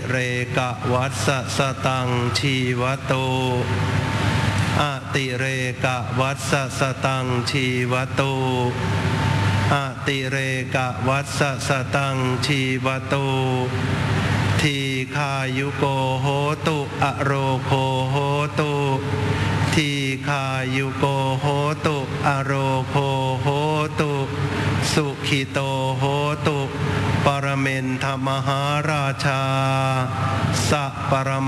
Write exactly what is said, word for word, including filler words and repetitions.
เรกวัสสตังชีวโตอติเรกวัสสตังชีวโตอติเรกวัสสตังชีวโตทีฆายุโกโหตุอโรโคโหตุทีฆายุโกโหตุอโรโคโหตุสุขิโตโหตุปรเมนทมหาราชาสัพปร